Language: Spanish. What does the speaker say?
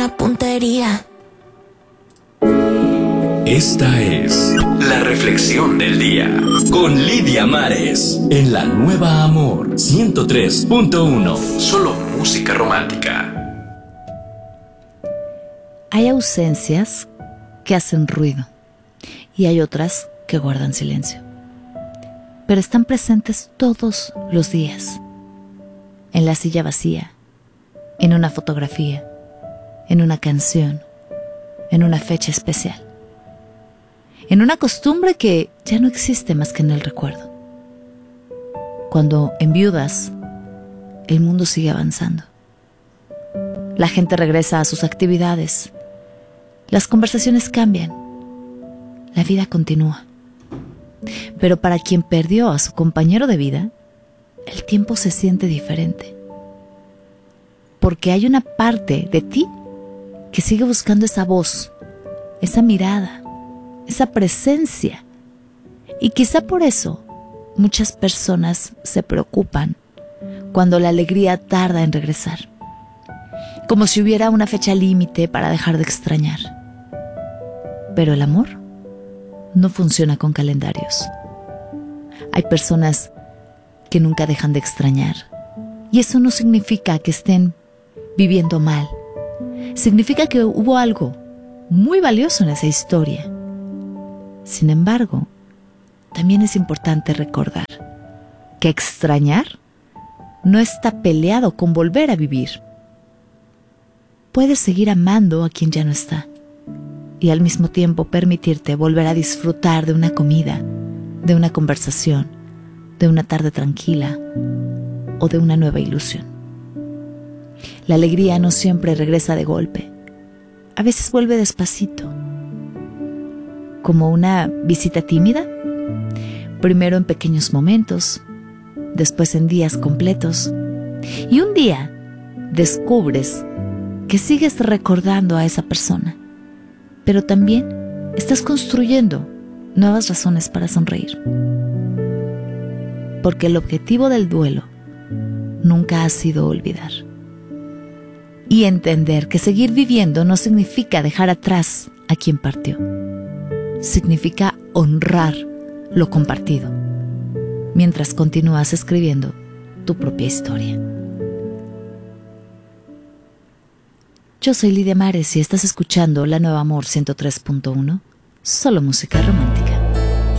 puntería. Esta es la reflexión del día con Lidia Mares en La Nueva Amor 103.1. Solo música romántica. Hay ausencias que hacen ruido y hay otras que guardan silencio, pero están presentes todos los días, en la silla vacía, en una fotografía, en una canción, en una fecha especial, en una costumbre que ya no existe más que en el recuerdo. Cuando enviudas, el mundo sigue avanzando. La gente regresa a sus actividades. Las conversaciones cambian. La vida continúa. Pero para quien perdió a su compañero de vida, el tiempo se siente diferente. Porque hay una parte de ti que sigue buscando esa voz, esa mirada, esa presencia. Y quizá por eso muchas personas se preocupan cuando la alegría tarda en regresar, como si hubiera una fecha límite para dejar de extrañar. Pero el amor no funciona con calendarios. Hay personas que nunca dejan de extrañar, y eso no significa que estén viviendo mal. Significa que hubo algo muy valioso en esa historia. Sin embargo, también es importante recordar que extrañar no está peleado con volver a vivir. Puedes seguir amando a quien ya no está y al mismo tiempo permitirte volver a disfrutar de una comida, de una conversación, de una tarde tranquila o de una nueva ilusión. La alegría no siempre regresa de golpe. A veces vuelve despacito, como una visita tímida, primero en pequeños momentos, después en días completos, y un día descubres que sigues recordando a esa persona, pero también estás construyendo nuevas razones para sonreír. Porque el objetivo del duelo nunca ha sido olvidar. Y entender que seguir viviendo no significa dejar atrás a quien partió. Significa honrar lo compartido, mientras continúas escribiendo tu propia historia. Yo soy Lidia Mares y estás escuchando La Nueva Amor 103.1, solo música romántica.